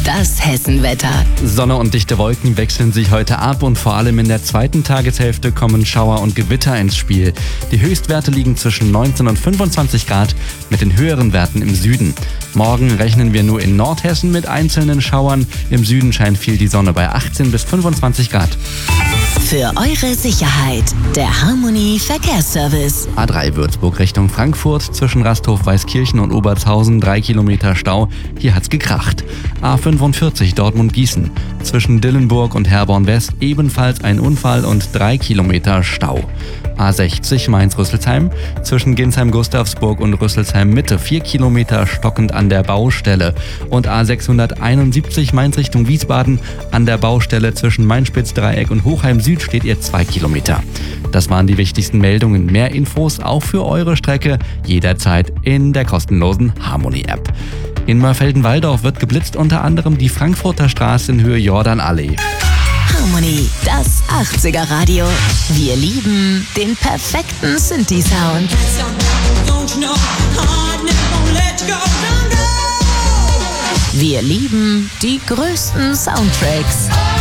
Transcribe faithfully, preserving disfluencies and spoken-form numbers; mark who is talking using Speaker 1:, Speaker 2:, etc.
Speaker 1: das Hessenwetter.
Speaker 2: Sonne und dichte Wolken wechseln sich heute ab und vor allem in der zweiten Tageshälfte kommen Schauer und Gewitter ins Spiel. Die Höchstwerte liegen zwischen neunzehn und fünfundzwanzig Grad mit den höheren Werten im Süden. Morgen rechnen wir nur in Nordhessen mit einzelnen Schauern. Im Süden scheint viel die Sonne bei achtzehn bis fünfundzwanzig Grad.
Speaker 1: Für eure Sicherheit, der Harmony Verkehrsservice.
Speaker 2: A drei Würzburg Richtung Frankfurt, zwischen Rasthof Weißkirchen und Obertshausen drei Kilometer Stau. Hier hat's gekracht. A fünfundvierzig Dortmund-Gießen, zwischen Dillenburg und Herborn West ebenfalls ein Unfall und drei Kilometer Stau. A sechzig Mainz-Rüsselsheim, zwischen Ginsheim-Gustavsburg und Rüsselsheim-Mitte vier Kilometer stockend an der Baustelle. Und A sechshunderteinundsiebzig Mainz Richtung Wiesbaden, an der Baustelle zwischen Main-Spitz-Dreieck und Hochheim Süd steht ihr zwei Kilometer. Das waren die wichtigsten Meldungen. Mehr Infos auch für eure Strecke jederzeit in der kostenlosen Harmony-App. In Mörfelden-Walldorf wird geblitzt, unter anderem die Frankfurter Straße in Höhe Jordanallee.
Speaker 1: Harmony, das achtziger Radio. Wir lieben den perfekten Synthi-Sound. Wir lieben die größten Soundtracks.